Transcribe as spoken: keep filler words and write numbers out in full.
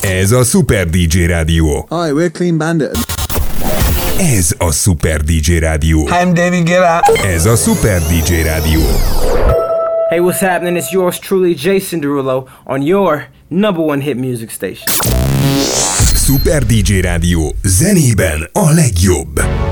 Ez a Super dé dzsé Rádió. Hi, we're Clean Bandit. Ez a Super dé dzsé Rádió. Hi, I'm David Guetta. Ez a Super dé dzsé Rádió. Hey, what's happening? It's yours truly, Jason Derulo, on your number one hit music station. Super dé dzsé Rádió, zenében a legjobb.